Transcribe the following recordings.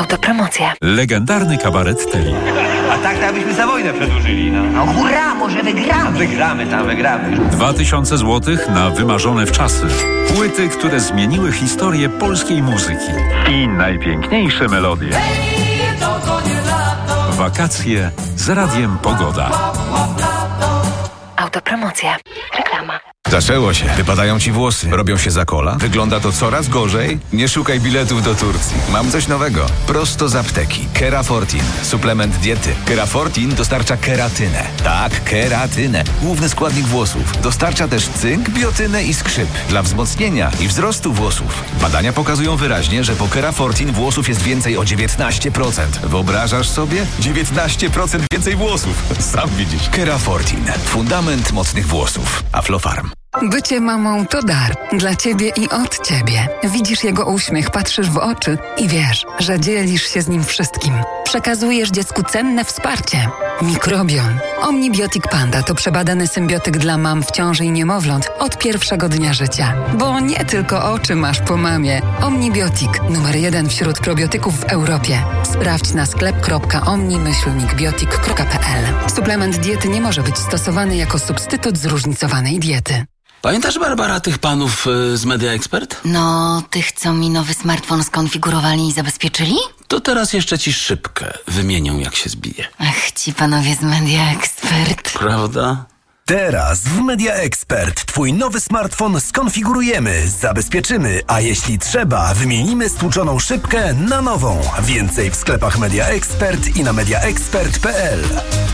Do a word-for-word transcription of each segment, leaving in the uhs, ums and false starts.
Autopromocja. Legendarny kabaret Teli. A tak, tak byśmy za wojnę przedłużyli, no. No hurra, może wygramy. Wygramy tam, wygramy. Dwa tysiące złotych na wymarzone wczasy. Płyty, które zmieniły historię polskiej muzyki. I najpiękniejsze melodie. Wakacje z Radiem Pogoda. Autopromocja. Reklama. Zaczęło się. Wypadają ci włosy. Robią się za kola. Wygląda to coraz gorzej. Nie szukaj biletów do Turcji. Mam coś nowego. Prosto z apteki. Kerafortin. Suplement diety. Kerafortin dostarcza keratynę. Tak, keratynę. Główny składnik włosów. Dostarcza też cynk, biotynę i skrzyp. Dla wzmocnienia i wzrostu włosów. Badania pokazują wyraźnie, że po Kerafortin włosów jest więcej o dziewiętnaście procent. Wyobrażasz sobie? dziewiętnaście procent więcej włosów. Sam widzisz. Kerafortin. Fundament mocnych włosów. Aflofarm. Bycie mamą to dar. Dla ciebie i od ciebie. Widzisz jego uśmiech, patrzysz w oczy i wiesz, że dzielisz się z nim wszystkim. Przekazujesz dziecku cenne wsparcie. Mikrobion. Omnibiotic Panda to przebadany symbiotyk dla mam w ciąży i niemowląt od pierwszego dnia życia. Bo nie tylko oczy masz po mamie. Omnibiotic. Numer jeden wśród probiotyków w Europie. Sprawdź na sklep kropka omni myślnik biotik kropka p l. Suplement diety nie może być stosowany jako substytut zróżnicowanej diety. Pamiętasz, Barbara, tych panów y, z Media Expert? No, tych, co mi nowy smartfon skonfigurowali i zabezpieczyli? To teraz jeszcze ci szybkę wymienią, jak się zbije. Ach, ci panowie z Media Expert. Prawda? Teraz w Media Expert twój nowy smartfon skonfigurujemy, zabezpieczymy, a jeśli trzeba, wymienimy stłuczoną szybkę na nową. Więcej w sklepach Media Expert i na media expert kropka p l.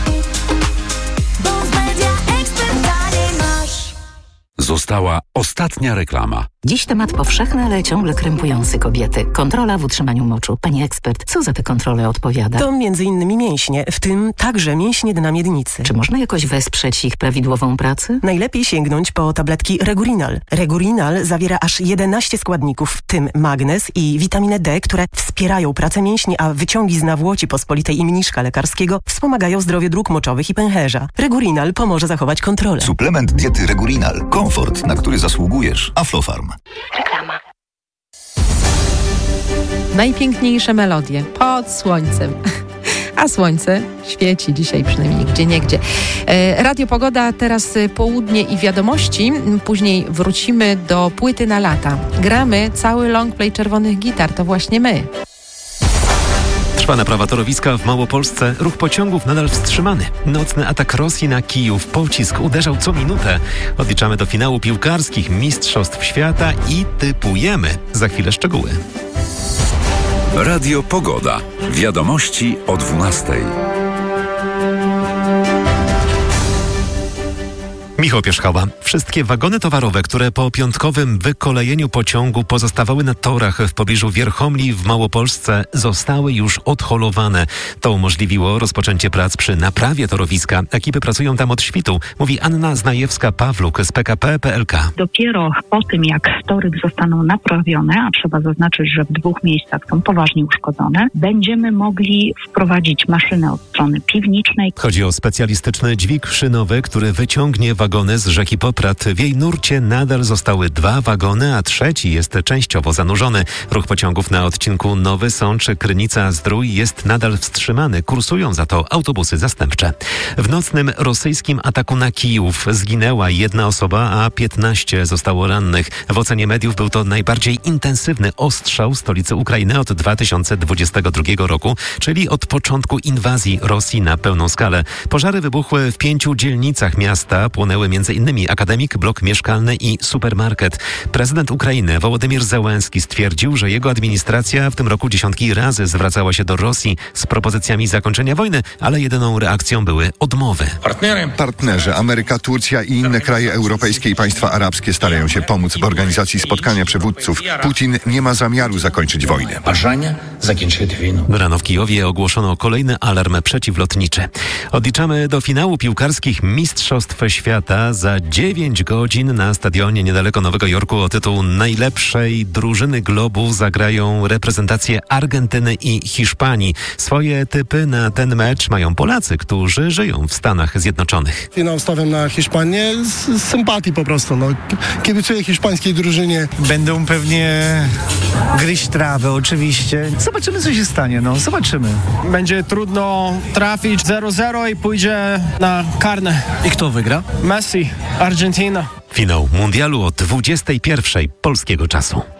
Została ostatnia reklama. Dziś temat powszechny, ale ciągle krępujący kobiety. Kontrola w utrzymaniu moczu. Pani ekspert, co za tę kontrolę odpowiada? To między innymi mięśnie, w tym także mięśnie dna miednicy. Czy można jakoś wesprzeć ich prawidłową pracę? Najlepiej sięgnąć po tabletki Regurinal. Regurinal zawiera aż jedenaście składników, w tym magnez i witaminę D, które wspierają pracę mięśni, a wyciągi z nawłoci pospolitej i mniszka lekarskiego wspomagają zdrowie dróg moczowych i pęcherza. Regurinal pomoże zachować kontrolę. Suplement diety Regurinal. Komfort, na który zasługujesz. Aflofarm. Reklama. Najpiękniejsze melodie pod słońcem. A słońce świeci dzisiaj przynajmniej gdzieniegdzie. Radio Pogoda, teraz południe i wiadomości. Później wrócimy do płyty na lata. Gramy cały longplay Czerwonych Gitar. To właśnie my. Trwa naprawa torowiska w Małopolsce. Ruch pociągów nadal wstrzymany. Nocny atak Rosji na Kijów. Pocisk uderzał co minutę. Odliczamy do finału piłkarskich Mistrzostw Świata i typujemy. Za chwilę szczegóły. Radio Pogoda. Wiadomości o dwunastej. Michał Pierzchała. Wszystkie wagony towarowe, które po piątkowym wykolejeniu pociągu pozostawały na torach w pobliżu Wierchomli w Małopolsce, zostały już odholowane. To umożliwiło rozpoczęcie prac przy naprawie torowiska. Ekipy pracują tam od świtu, mówi Anna Znajewska-Pawluk z P K P kropka P L K. Dopiero po tym, jak tory zostaną naprawione, a trzeba zaznaczyć, że w dwóch miejscach są poważnie uszkodzone, będziemy mogli wprowadzić maszynę od strony piwnicznej. Chodzi o specjalistyczny dźwig szynowy, który wyciągnie wagony z rzeki Poprad. W jej nurcie nadal zostały dwa wagony, a trzeci jest częściowo zanurzony. Ruch pociągów na odcinku Nowy Sącz-Krynica-Zdrój jest nadal wstrzymany. Kursują za to autobusy zastępcze. W nocnym rosyjskim ataku na Kijów zginęła jedna osoba, a piętnaście zostało rannych. W ocenie mediów był to najbardziej intensywny ostrzał stolicy Ukrainy od dwa tysiące dwudziestego drugiego roku, czyli od początku inwazji Rosji na pełną skalę. Pożary wybuchły w pięciu dzielnicach miasta. Płonęły między innymi akademik, blok mieszkalny i supermarket. Prezydent Ukrainy Wołodymyr Zełenski stwierdził, że jego administracja w tym roku dziesiątki razy zwracała się do Rosji z propozycjami zakończenia wojny, ale jedyną reakcją były odmowy. Partnerzy Ameryka, Turcja i inne kraje europejskie i państwa arabskie starają się pomóc w organizacji spotkania przywódców. Putin nie ma zamiaru zakończyć wojny. Rano w Kijowie ogłoszono kolejny alarm przeciwlotniczy. Odliczamy do finału piłkarskich Mistrzostw Świata. Za dziewięć godzin na stadionie niedaleko Nowego Jorku o tytuł najlepszej drużyny globu zagrają reprezentacje Argentyny i Hiszpanii. Swoje typy na ten mecz mają Polacy, którzy żyją w Stanach Zjednoczonych. Finał stawiam na Hiszpanię z, z sympatii po prostu. No. Kibicuję hiszpańskiej drużynie. Będą pewnie gryźć trawę oczywiście. Co zobaczymy, co się stanie, no, zobaczymy. Będzie trudno trafić zero zero i pójdzie na karne. I kto wygra? Messi, Argentyna. Finał mundialu o dwudziestej pierwszej polskiego czasu.